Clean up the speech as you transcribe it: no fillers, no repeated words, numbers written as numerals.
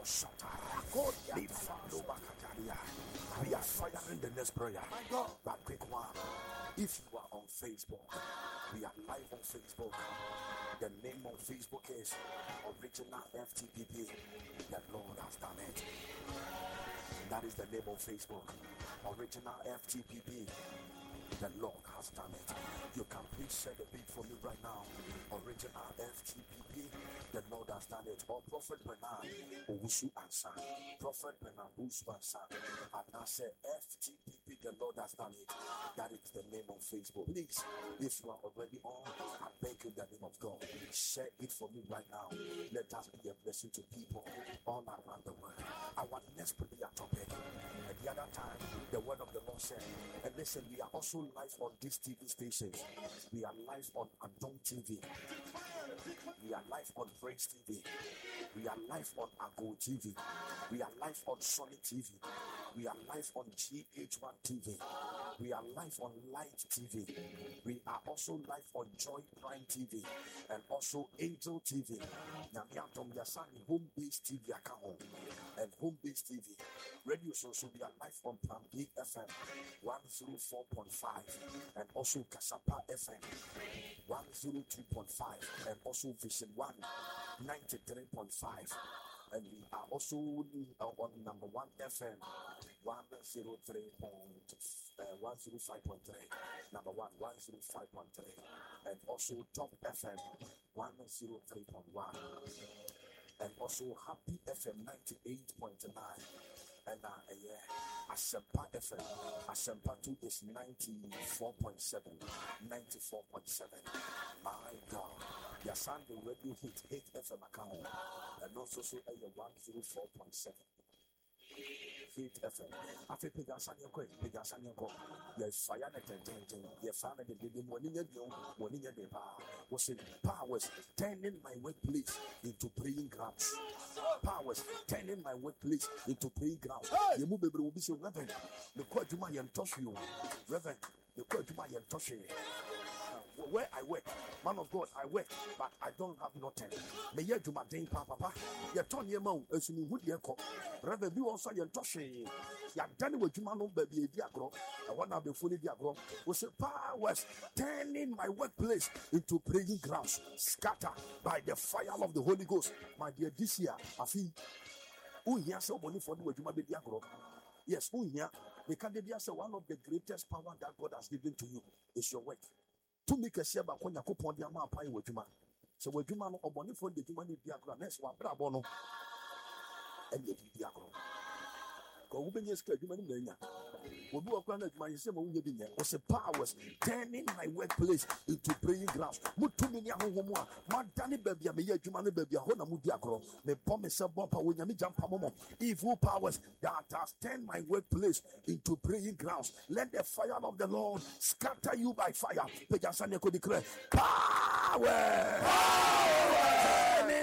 We are firing the next prayer. But quick one. If you are on Facebook, we are live on Facebook. The name on Facebook is Original FTPP. The Lord has done it. That is the name on Facebook. Original FTPP. The Lord has done it. You can please share the beat for me right now. Original FTPP. The Lord has done it. Or Prophet Bernard Owusu Ansa. Prophet Bernard Owusu Ansa. And I say FTPP. The Lord has done it. That is the name on Facebook. Please, if you are already on, I beg you in the name of God, share it for me right now. Let us be a blessing to people all around the world. Our next prayer topic. At the other time, the word of the Lord said, and listen, we are also live on these TV stations. We are live on Adon TV. We are live on Praise TV. We are live on Ago TV. We are live on Sony TV. We are live on GH1 TV. We are live on Light TV. We are also live on Joy Prime TV and also Angel TV. Home Base TV account and Home Base TV. Radio social, we are live on Plan B FM 104.5 and also Kasapa FM 102.5 and also Vision 1 93.5. And we are also on number 1 FM 105.3, number 1 105.3, and also Top FM 103.1, and also Happy FM 98.9. And Asempa FM, Asempa 2 is 94.7, 94.7. My God, your sound already hit FM account, and also so 104.7. Hit FM. After Pegasanio, yes, fire your family, the was it powers turning my workplace into praying grounds. Powers turning my workplace into praying grounds. You move will be so reverend. The court to my touch you, reverend. The court to my touch you. Where I work, man of God, I work, but I don't have nothing. May you do my day, Papa. You turn your mouth as you would your call. Rather, you also your touching. You are done with you, man, baby, diagro. I want to be fully diagro. Was a powers turning my workplace into praying grounds, scattered by the fire of the Holy Ghost. My dear, this year, I feel. Oh, yes, so money for the way you might be diagro. Yes, oh, yeah. The candidate say one of the greatest power that God has given to you is your work. To make a share back when you coupon the amount pay with you man. So with you man or money for the human diagram, next one, Brabono, and the diagram. Go open your skirt, you may know. We'll do a grand at my same way. Was a powers turning my workplace into praying grounds. Mutumini Homoa, Madani Baby, Yamani Baby, Hona Mudiagro, the promise of Bompa when you jump a moment. Evil powers that has turned my workplace into praying grounds. Let the fire of the Lord scatter you by fire. Pejasane could declare power.